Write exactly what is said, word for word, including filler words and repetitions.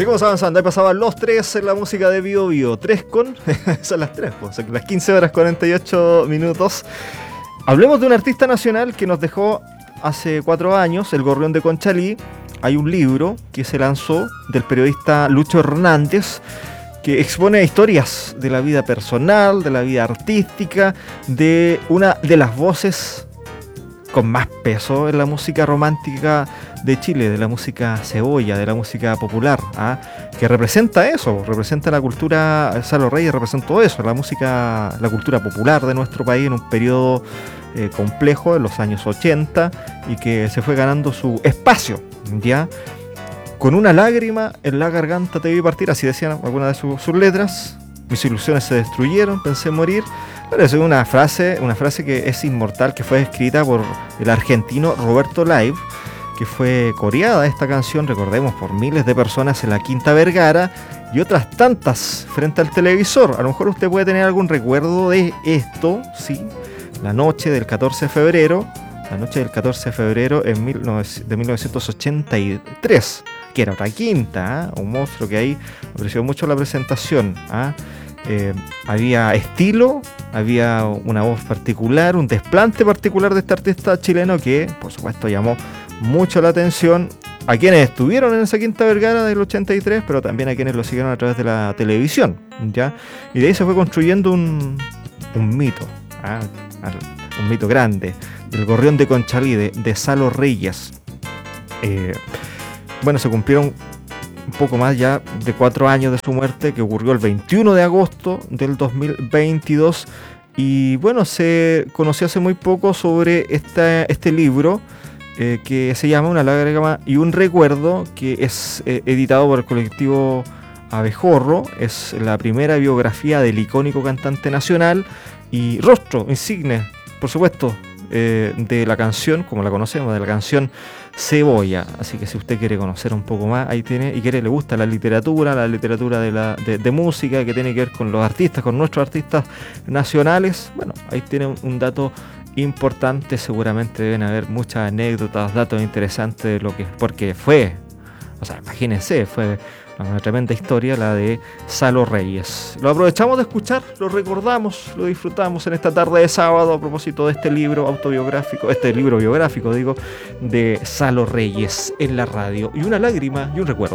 Seguimos avanzando, ahí pasaban los tres en la música de Bio Bio. Tres con... son las tres, pues, las quince horas cuarenta y ocho minutos. Hablemos de un artista nacional que nos dejó hace cuatro años, El Gorrión de Conchalí. Hay un libro que se lanzó del periodista Lucho Hernández que expone historias de la vida personal, de la vida artística, de una de las voces con más peso en la música romántica de Chile, de la música cebolla, de la música popular, ¿ah? Que representa eso, representa la cultura. Salo Reyes representa todo eso, la música, la cultura popular de nuestro país en un periodo eh, complejo, en los años ochenta, y que se fue ganando su espacio, ¿ya? Con una lágrima en la garganta te vi partir, así decían algunas de sus, sus letras. Mis ilusiones se destruyeron, pensé morir. Pero es una frase, una frase que es inmortal, que fue escrita por el argentino Roberto Live, que fue coreada esta canción, recordemos, por miles de personas en la Quinta Vergara y otras tantas frente al televisor. A lo mejor usted puede tener algún recuerdo de esto, sí, la noche del catorce de febrero, la noche del catorce de febrero en mil novecientos, de mil novecientos ochenta y tres, que era otra quinta, ¿eh? Un monstruo que ahí me apreció mucho la presentación, ¿eh? Eh, había estilo, había una voz particular, un desplante particular de este artista chileno que, por supuesto, llamó mucho la atención a quienes estuvieron en esa Quinta Vergara del ochenta y tres, pero también a quienes lo siguieron a través de la televisión, ¿ya? Y de ahí se fue construyendo un, un mito, ¿ah? Un mito grande, del Gorrión de Conchalí, de, de Salo Reyes. Eh, bueno, se cumplieron un poco más ya de cuatro años de su muerte, que ocurrió el veintiuno de agosto del dos mil veintidós. Y bueno, se conoció hace muy poco sobre esta, este libro eh, que se llama Una lágrima y un recuerdo, que es eh, editado por el colectivo Abejorro. Es la primera biografía del icónico cantante nacional y rostro insigne, por supuesto, eh, de la canción, como la conocemos, de la canción Cebolla. Así que si usted quiere conocer un poco más, ahí tiene, y quiere, le gusta la literatura, la literatura de, la, de, de música, que tiene que ver con los artistas, con nuestros artistas nacionales, bueno, ahí tiene un, un dato importante. Seguramente deben haber muchas anécdotas, datos interesantes de lo que, porque fue, o sea, imagínense, fue una tremenda historia la de Salo Reyes. Lo aprovechamos de escuchar, lo recordamos, lo disfrutamos en esta tarde de sábado a propósito de este libro autobiográfico, este libro biográfico, digo, de Salo Reyes en la radio. Y una lágrima y un recuerdo.